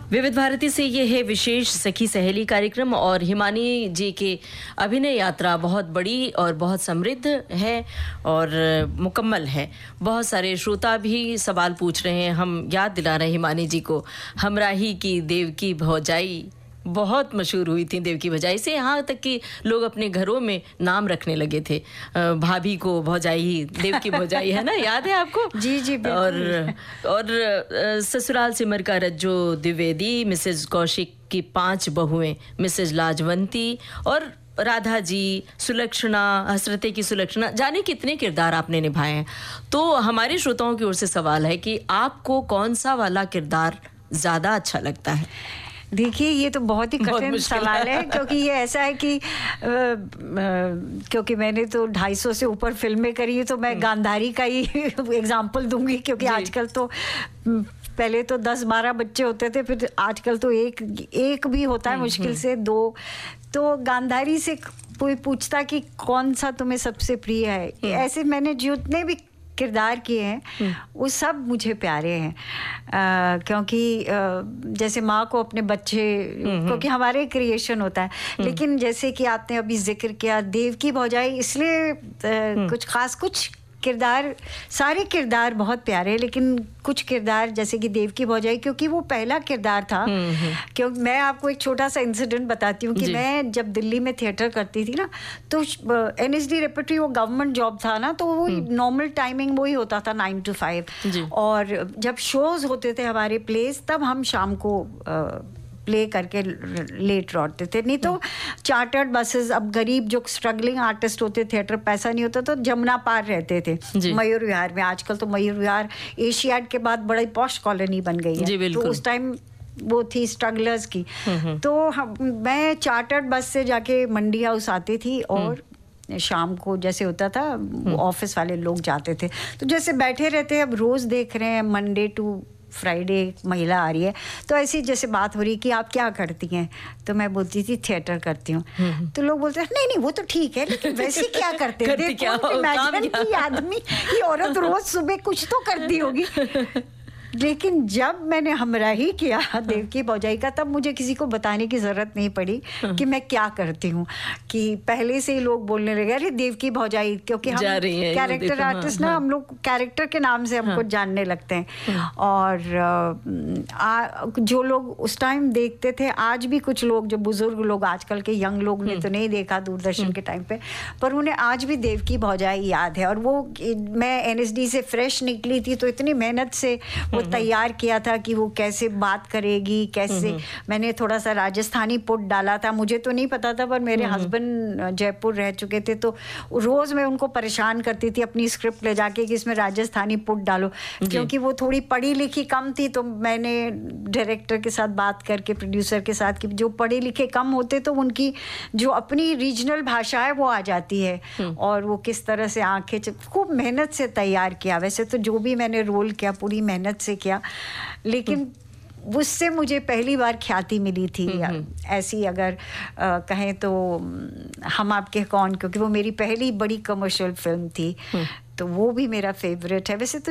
विविध भारती से ये है विशेष सखी सहेली कार्यक्रम और हिमानी जी की अभिनय यात्रा बहुत बड़ी और बहुत समृद्ध है और मुकम्मल है। बहुत सारे श्रोता भी सवाल पूछ रहे हैं, हम याद दिला रहे हैं हिमानी जी को। हमराही की देवकी भौजाई बहुत मशहूर हुई थी, देवकी भौजाई से यहाँ तक कि लोग अपने घरों में नाम रखने लगे थे। भाभी को भौजाई, देवकी भौजाई, है ना, याद है आपको? जी जी और ससुराल सिमर का रज्जो द्विवेदी, मिसेज कौशिक की 5 बहुएं, मिसेज लाजवंती और राधा जी, सुलक्षणा, हसरते की सुलक्षणा, जाने कितने किरदार आपने निभाए हैं। तो हमारे श्रोताओं की ओर से सवाल है कि आपको कौन सा वाला किरदार ज़्यादा अच्छा लगता है? देखिए, ये तो बहुत ही कठिन सवाल है, क्योंकि ये ऐसा है कि क्योंकि मैंने तो 250 से ऊपर फिल्में करी है, तो मैं गांधारी का ही एग्जाम्पल दूंगी, क्योंकि आजकल तो पहले तो 10-12 बच्चे होते थे, फिर आजकल तो एक भी होता है, मुश्किल से 2। तो गांधारी से कोई पूछता कि कौन सा तुम्हें सबसे प्रिय है, ऐसे मैंने जितने भी किरदार किए हैं वो सब मुझे प्यारे हैं, क्योंकि जैसे माँ को अपने बच्चे, क्योंकि हमारे क्रिएशन होता है, लेकिन जैसे कि आपने अभी जिक्र किया देवकी भौजाई, इसलिए कुछ खास, कुछ किरदार, सारे किरदार बहुत प्यारे, लेकिन कुछ किरदार जैसे कि देवकी भौजाई, क्योंकि वो पहला किरदार था। क्योंकि मैं आपको एक छोटा सा इंसिडेंट बताती हूँ कि मैं जब दिल्ली में थिएटर करती थी ना, तो NSD रेपर्टरी वो गवर्नमेंट जॉब था ना, तो वो नॉर्मल टाइमिंग वही होता था 9 to 5, और जब शोज होते थे हमारे प्लेस, तब हम शाम को प्ले करके लेट लौटते थे। नहीं तो चार्टर्ड बसेस, अब गरीब जो स्ट्रगलिंग आर्टिस्ट होते, थिएटर पैसा नहीं होता, तो जमुना पार रहते थे मयूर विहार में। आजकल तो मयूर विहार एशियाड के बाद बड़ी पॉश कॉलोनी बन गई है, तो उस टाइम वो थी स्ट्रगलर्स की। तो मैं चार्टर्ड बस से जाके मंडी हाउस आती थी, और शाम को जैसे होता था ऑफिस वाले लोग जाते थे, तो जैसे बैठे रहते, अब रोज देख रहे हैं मंडे टू फ्राइडे महिला आ रही है, तो ऐसी जैसे बात हो रही कि आप क्या करती हैं, तो मैं बोलती थी थिएटर करती हूँ। तो लोग बोलते हैं नहीं वो तो ठीक है, लेकिन वैसे क्या करते हैं, इमेजिन की आदमी, ये औरत रोज सुबह कुछ तो करती होगी। लेकिन जब मैंने हमराही किया देवकी भौजाई का, तब मुझे किसी को बताने की जरूरत नहीं पड़ी कि मैं क्या करती हूँ, कि पहले से ही लोग बोलने लगे अरे देवकी भौजाई, क्योंकि हम कैरेक्टर आर्टिस्ट ना, हम लोग कैरेक्टर के नाम से हमको जानने लगते हैं। और जो लोग उस टाइम देखते थे, आज भी कुछ लोग, जो बुजुर्ग लोग, आजकल के यंग लोग ने तो नहीं देखा दूरदर्शन के टाइम पे, पर उन्हें आज भी देवकी भौजाई याद है। और वो मैं NSD से फ्रेश निकली थी, तो इतनी मेहनत से वो तैयार किया था कि वो कैसे बात करेगी, कैसे। मैंने थोड़ा सा राजस्थानी पुट डाला था, मुझे तो नहीं पता था, पर मेरे हस्बैंड जयपुर रह चुके थे, तो रोज मैं उनको परेशान करती थी अपनी स्क्रिप्ट ले जाके कि इसमें राजस्थानी पुट डालो, क्योंकि वो थोड़ी पढ़ी लिखी कम थी। तो मैंने डायरेक्टर के साथ बात करके, प्रोड्यूसर के साथ, कि जो पढ़े लिखे कम होते तो उनकी जो अपनी रीजनल भाषा है वो आ जाती है, और वो किस तरह से आंखें, खूब मेहनत से तैयार किया। वैसे तो जो भी मैंने रोल किया पूरी मेहनत से किया, लेकिन उससे मुझे पहली बार ख्याति मिली थी। ऐसी अगर कहें तो हम आपके कौन, क्योंकि वो मेरी पहली बड़ी कमर्शियल फिल्म थी, तो वो भी मेरा फेवरेट है। वैसे तो